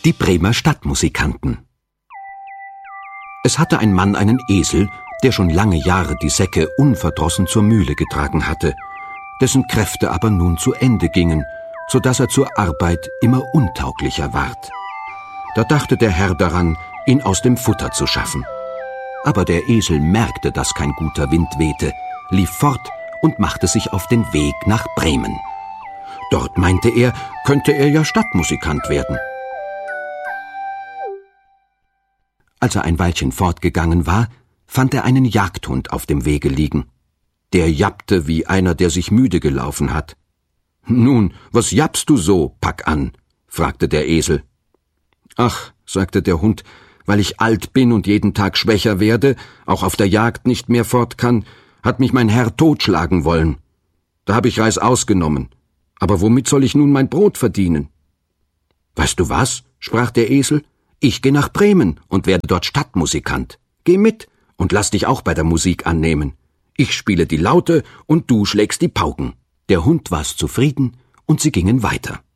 Die Bremer Stadtmusikanten. Es hatte ein Mann einen Esel, der schon lange Jahre die Säcke unverdrossen zur Mühle getragen hatte, dessen Kräfte aber nun zu Ende gingen, so dass er zur Arbeit immer untauglicher ward. Da dachte der Herr daran, ihn aus dem Futter zu schaffen. Aber der Esel merkte, dass kein guter Wind wehte, lief fort und machte sich auf den Weg nach Bremen. Dort, meinte er, könnte er ja Stadtmusikant werden. Als er ein Weilchen fortgegangen war, fand er einen Jagdhund auf dem Wege liegen. Der jappte wie einer, der sich müde gelaufen hat. »Nun, was jappst du so, pack an?« fragte der Esel. »Ach«, sagte der Hund, »weil ich alt bin und jeden Tag schwächer werde, auch auf der Jagd nicht mehr fort kann, hat mich mein Herr totschlagen wollen. Da habe ich Reißaus genommen. Aber womit soll ich nun mein Brot verdienen?« »Weißt du was?«, sprach der Esel, »ich gehe nach Bremen und werde dort Stadtmusikant. Geh mit und lass dich auch bei der Musik annehmen. Ich spiele die Laute und du schlägst die Pauken.« Der Hund war's zufrieden und sie gingen weiter.